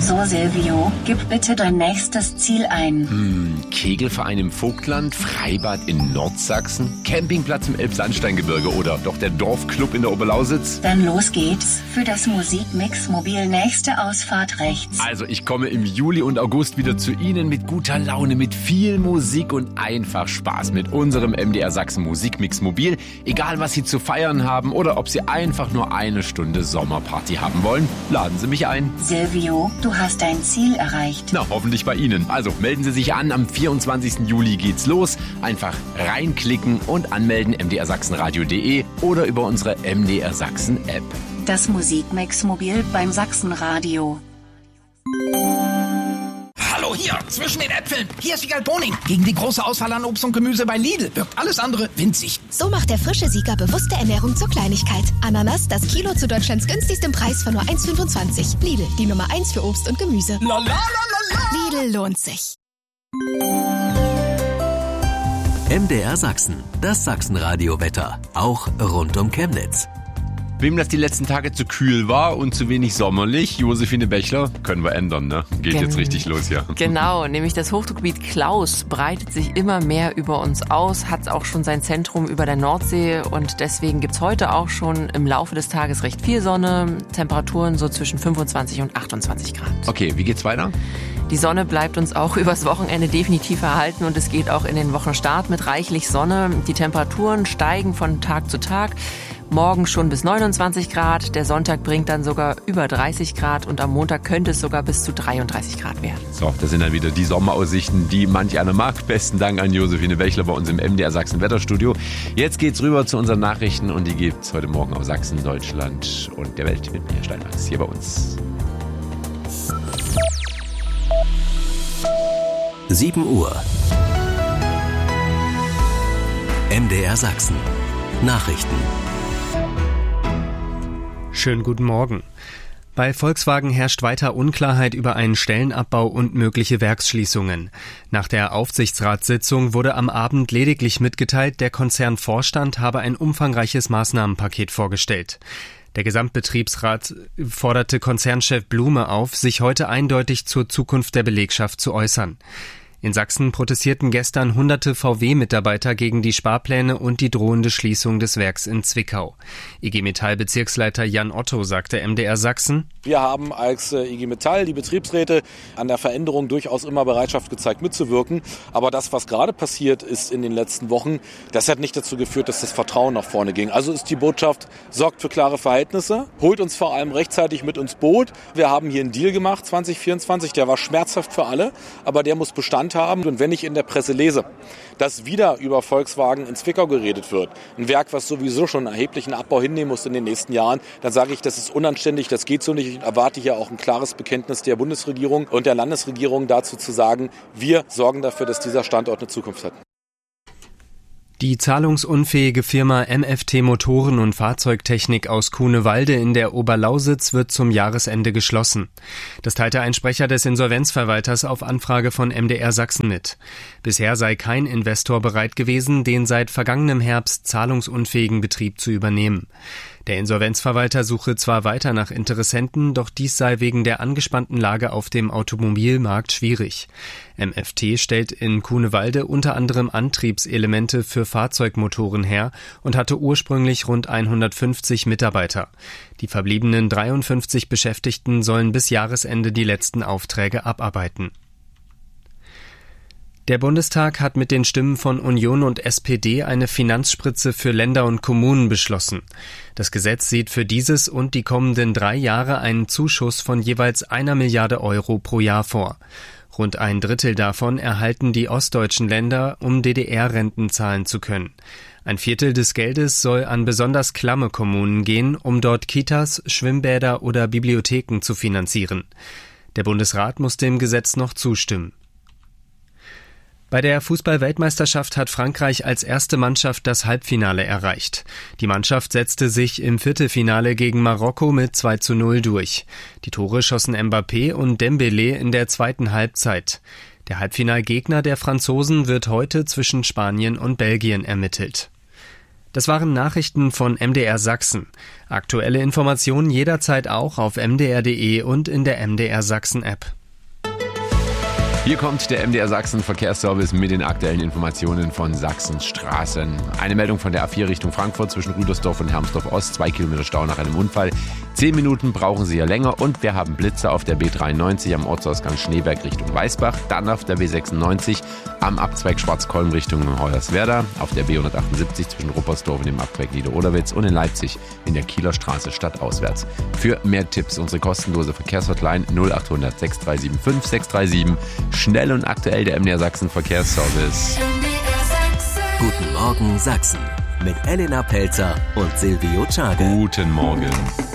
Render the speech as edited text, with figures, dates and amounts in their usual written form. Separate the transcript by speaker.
Speaker 1: So, Silvio, gib bitte dein nächstes Ziel ein.
Speaker 2: Kegelverein im Vogtland, Freibad in Nordsachsen, Campingplatz im Elbsandsteingebirge oder doch der Dorfclub in der Oberlausitz?
Speaker 1: Dann los geht's. Für das Musikmix Mobil nächste Ausfahrt rechts.
Speaker 2: Also ich komme im Juli und August wieder zu Ihnen mit guter Laune, mit viel Musik und einfach Spaß mit unserem MDR Sachsen Musikmix Mobil. Egal was Sie zu feiern haben oder ob Sie einfach nur eine Stunde Sommerparty haben wollen, laden Sie mich ein.
Speaker 1: Silvio, du hast dein Ziel erreicht.
Speaker 2: Na, hoffentlich bei Ihnen. Also melden Sie sich an, am 24. Juli geht's los. Einfach reinklicken und anmelden mdrsachsenradio.de oder über unsere MDR Sachsen App.
Speaker 1: Das Musikmix Mobil beim Sachsenradio.
Speaker 3: Hallo hier, zwischen den Äpfeln. Hier ist Wiegald Boning. Gegen die große Auswahl an Obst und Gemüse bei Lidl wirkt alles andere winzig.
Speaker 4: So macht der frische Sieger bewusste Ernährung zur Kleinigkeit. Ananas, das Kilo zu Deutschlands günstigstem Preis von nur 1,25. Lidl, die Nummer 1 für Obst und Gemüse.
Speaker 3: La la la la la.
Speaker 4: Lidl lohnt sich.
Speaker 5: MDR Sachsen, das Sachsenradio-Wetter, auch rund um Chemnitz.
Speaker 2: Wem das die letzten Tage zu kühl war und zu wenig sommerlich, Josephine Bächler, können wir ändern, ne? Geht jetzt richtig los hier.
Speaker 6: Genau, nämlich das Hochdruckgebiet Klaus breitet sich immer mehr über uns aus, hat auch schon sein Zentrum über der Nordsee und deswegen gibt's heute auch schon im Laufe des Tages recht viel Sonne, Temperaturen so zwischen 25 und 28 Grad.
Speaker 2: Okay, wie geht's weiter?
Speaker 6: Die Sonne bleibt uns auch übers Wochenende definitiv erhalten und es geht auch in den Wochenstart mit reichlich Sonne. Die Temperaturen steigen von Tag zu Tag. Morgen schon bis 29 Grad, der Sonntag bringt dann sogar über 30 Grad und am Montag könnte es sogar bis zu 33 Grad werden.
Speaker 2: So, das sind dann wieder die Sommeraussichten, die manch einer mag. Besten Dank an Josephine Bächler bei uns im MDR Sachsen Wetterstudio. Jetzt geht's rüber zu unseren Nachrichten und die gibt's heute Morgen aus Sachsen, Deutschland und der Welt mit mir, Steinmax, hier bei uns.
Speaker 5: 7 Uhr. MDR Sachsen. Nachrichten.
Speaker 7: Schönen guten Morgen. Bei Volkswagen herrscht weiter Unklarheit über einen Stellenabbau und mögliche Werksschließungen. Nach der Aufsichtsratssitzung wurde am Abend lediglich mitgeteilt, der Konzernvorstand habe ein umfangreiches Maßnahmenpaket vorgestellt. Der Gesamtbetriebsrat forderte Konzernchef Blume auf, sich heute eindeutig zur Zukunft der Belegschaft zu äußern. In Sachsen protestierten gestern hunderte VW-Mitarbeiter gegen die Sparpläne und die drohende Schließung des Werks in Zwickau. IG Metall-Bezirksleiter Jan Otto sagte MDR Sachsen:
Speaker 8: Wir haben als IG Metall, die Betriebsräte, an der Veränderung durchaus immer Bereitschaft gezeigt, mitzuwirken. Aber das, was gerade passiert ist in den letzten Wochen, das hat nicht dazu geführt, dass das Vertrauen nach vorne ging. Also ist die Botschaft, sorgt für klare Verhältnisse, holt uns vor allem rechtzeitig mit ins Boot. Wir haben hier einen Deal gemacht, 2024, der war schmerzhaft für alle, aber der muss Bestand haben. Und wenn ich in der Presse lese, dass wieder über Volkswagen in Zwickau geredet wird, ein Werk, was sowieso schon einen erheblichen Abbau hinnehmen muss in den nächsten Jahren, dann sage ich, das ist unanständig, das geht so nicht. Ich erwarte hier auch ein klares Bekenntnis der Bundesregierung und der Landesregierung dazu zu sagen, wir sorgen dafür, dass dieser Standort eine Zukunft hat.
Speaker 7: Die zahlungsunfähige Firma MFT Motoren und Fahrzeugtechnik aus Kuhnewalde in der Oberlausitz wird zum Jahresende geschlossen. Das teilte ein Sprecher des Insolvenzverwalters auf Anfrage von MDR Sachsen mit. Bisher sei kein Investor bereit gewesen, den seit vergangenem Herbst zahlungsunfähigen Betrieb zu übernehmen. Der Insolvenzverwalter suche zwar weiter nach Interessenten, doch dies sei wegen der angespannten Lage auf dem Automobilmarkt schwierig. MFT stellt in Kuhnewalde unter anderem Antriebselemente für Fahrzeugmotoren her und hatte ursprünglich rund 150 Mitarbeiter. Die verbliebenen 53 Beschäftigten sollen bis Jahresende die letzten Aufträge abarbeiten. Der Bundestag hat mit den Stimmen von Union und SPD eine Finanzspritze für Länder und Kommunen beschlossen. Das Gesetz sieht für dieses und die kommenden 3 Jahre einen Zuschuss von jeweils 1 Milliarde Euro pro Jahr vor. Rund ein Drittel davon erhalten die ostdeutschen Länder, um DDR-Renten zahlen zu können. Ein Viertel des Geldes soll an besonders klamme Kommunen gehen, um dort Kitas, Schwimmbäder oder Bibliotheken zu finanzieren. Der Bundesrat muss dem Gesetz noch zustimmen. Bei der Fußball-Weltmeisterschaft hat Frankreich als erste Mannschaft das Halbfinale erreicht. Die Mannschaft setzte sich im Viertelfinale gegen Marokko mit 2:0 durch. Die Tore schossen Mbappé und Dembélé in der zweiten Halbzeit. Der Halbfinalgegner der Franzosen wird heute zwischen Spanien und Belgien ermittelt. Das waren Nachrichten von MDR Sachsen. Aktuelle Informationen jederzeit auch auf mdr.de und in der MDR Sachsen App.
Speaker 2: Hier kommt der MDR Sachsen Verkehrsservice mit den aktuellen Informationen von Sachsens Straßen. Eine Meldung von der A4 Richtung Frankfurt zwischen Rüdersdorf und Hermsdorf Ost. 2 Kilometer Stau nach einem Unfall. 10 Minuten brauchen Sie hier länger und wir haben Blitzer auf der B93 am Ortsausgang Schneeberg Richtung Weißbach. Dann auf der B96 am Abzweig Schwarzkolm Richtung Hoyerswerda. Auf der B178 zwischen Ruppersdorf und dem Abzweig Niederoderwitz und in Leipzig in der Kieler Straße stadtauswärts. Für mehr Tipps unsere kostenlose Verkehrshotline 0800 6375 637. Schnell und aktuell der MDR Sachsen Verkehrsservice.
Speaker 5: Guten Morgen Sachsen mit Elena Pelzer und Silvio Czagel.
Speaker 2: Guten Morgen.